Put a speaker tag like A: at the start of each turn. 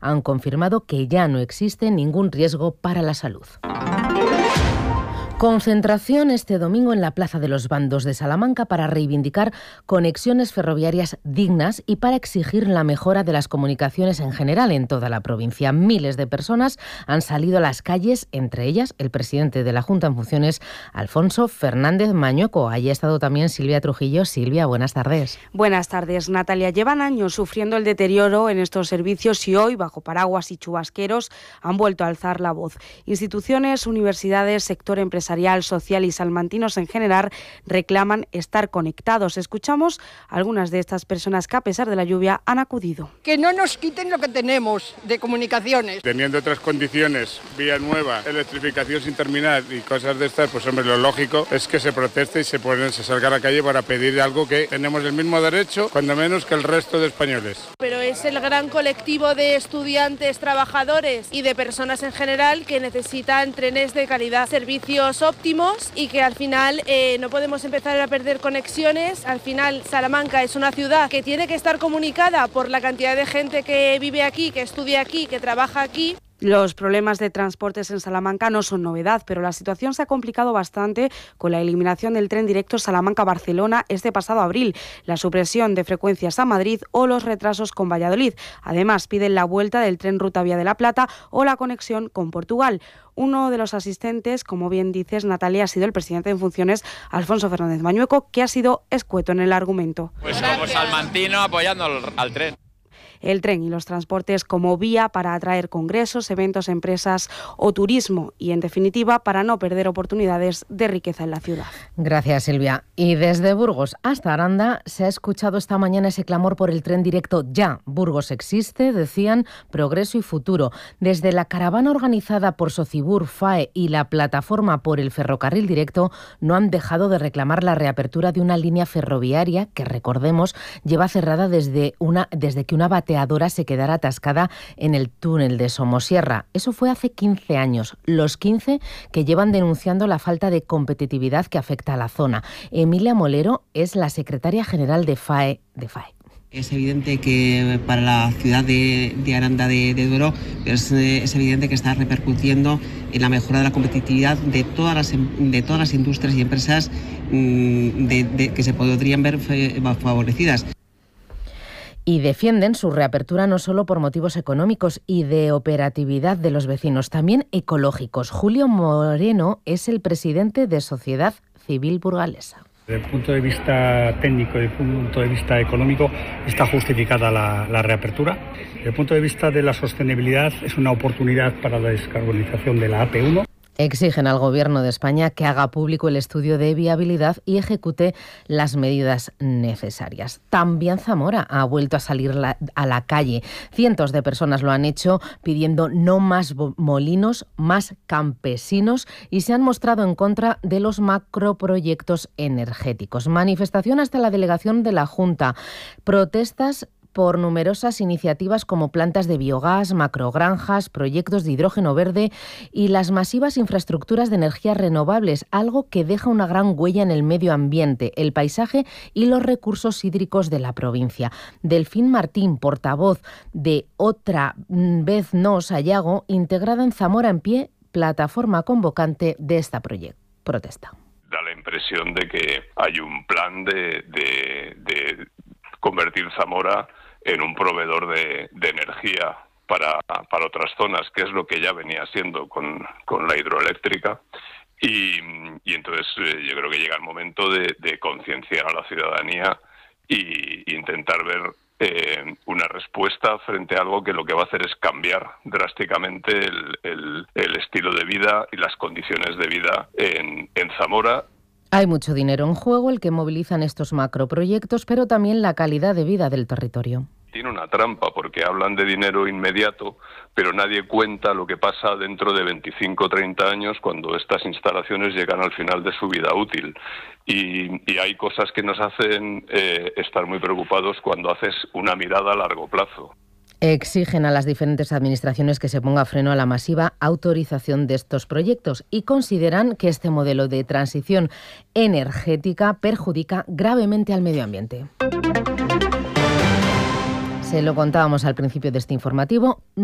A: han confirmado que ya no existe ningún riesgo para la salud. Concentración este domingo en la Plaza de los Bandos de Salamanca para reivindicar conexiones ferroviarias dignas y para exigir la mejora de las comunicaciones en general en toda la provincia. Miles de personas han salido a las calles, entre ellas el presidente de la Junta en funciones, Alfonso Fernández Mañueco. Allí ha estado también Silvia Trujillo. Silvia, buenas tardes.
B: Buenas tardes, Natalia. Llevan años sufriendo el deterioro en estos servicios y hoy, bajo paraguas y chubasqueros, han vuelto a alzar la voz. Instituciones, universidades, sector empresarial, social y salmantinos en general reclaman estar conectados. Escuchamos a algunas de estas personas que, a pesar de la lluvia, han acudido.
C: Que no nos quiten lo que tenemos de comunicaciones.
D: Teniendo otras condiciones, vía nueva, electrificación sin terminar y cosas de estas, pues hombre, lo lógico es que se proteste y se salga a la calle para pedir algo que tenemos el mismo derecho, cuando menos que el resto de españoles.
E: Pero es el gran colectivo de estudiantes, trabajadores y de personas en general que necesitan trenes de calidad, servicios óptimos y que al final no podemos empezar a perder conexiones. Al final Salamanca es una ciudad que tiene que estar comunicada por la cantidad de gente que vive aquí, que estudia aquí, que trabaja aquí.
B: Los problemas de transportes en Salamanca no son novedad, pero la situación se ha complicado bastante con la eliminación del tren directo Salamanca-Barcelona este pasado abril, la supresión de frecuencias a Madrid o los retrasos con Valladolid. Además, piden la vuelta del tren Ruta Vía de la Plata o la conexión con Portugal. Uno de los asistentes, como bien dices, Natalia, ha sido el presidente en funciones, Alfonso Fernández Mañueco, que ha sido escueto en el argumento.
F: Pues como salmantino apoyando al tren.
B: El tren y los transportes como vía para atraer congresos, eventos, empresas o turismo y, en definitiva, para no perder oportunidades de riqueza en la ciudad.
A: Gracias, Silvia. Y desde Burgos hasta Aranda se ha escuchado esta mañana ese clamor por el tren directo ya. Burgos existe, decían, progreso y futuro. Desde la caravana organizada por Socibur, FAE y la plataforma por el ferrocarril directo no han dejado de reclamar la reapertura de una línea ferroviaria que, recordemos, lleva cerrada desde que una bateadora se quedara atascada en el túnel de Somosierra. Eso fue hace 15 años, los 15 que llevan denunciando la falta de competitividad que afecta a la zona. Emilia Molero es la secretaria general de FAE.
G: Es evidente que para la ciudad de Aranda de Duero es evidente que está repercutiendo en la mejora de la competitividad de todas las industrias y empresas que se podrían ver favorecidas.
A: Y defienden su reapertura no solo por motivos económicos y de operatividad de los vecinos, también ecológicos. Julio Moreno es el presidente de Sociedad Civil Burgalesa.
H: Desde el punto de vista técnico y desde el punto de vista económico está justificada la reapertura. Desde el punto de vista de la sostenibilidad es una oportunidad para la descarbonización de la AP1.
A: Exigen al Gobierno de España que haga público el estudio de viabilidad y ejecute las medidas necesarias. También Zamora ha vuelto a salir a la calle. Cientos de personas lo han hecho pidiendo no más molinos, más campesinos y se han mostrado en contra de los macroproyectos energéticos. Manifestación hasta la delegación de la Junta. Protestas por numerosas iniciativas como plantas de biogás, macrogranjas, proyectos de hidrógeno verde y las masivas infraestructuras de energías renovables, algo que deja una gran huella en el medio ambiente, el paisaje y los recursos hídricos de la provincia. Delfín Martín, portavoz de Otra Vez No Sayago, integrada en Zamora en Pie, plataforma convocante de esta protesta.
I: Da la impresión de que hay un plan de convertir Zamora en un proveedor de energía para otras zonas, que es lo que ya venía siendo con la hidroeléctrica. Y entonces yo creo que llega el momento de concienciar a la ciudadanía e intentar ver una respuesta frente a algo que lo que va a hacer es cambiar drásticamente el estilo de vida y las condiciones de vida en Zamora.
A: Hay mucho dinero en juego, el que movilizan estos macroproyectos, pero también la calidad de vida del territorio.
I: Tiene una trampa porque hablan de dinero inmediato, pero nadie cuenta lo que pasa dentro de 25 o 30 años cuando estas instalaciones llegan al final de su vida útil. Y hay cosas que nos hacen estar muy preocupados cuando haces una mirada a largo plazo.
A: Exigen a las diferentes administraciones que se ponga freno a la masiva autorización de estos proyectos y consideran que este modelo de transición energética perjudica gravemente al medio ambiente. Se lo contábamos al principio de este informativo.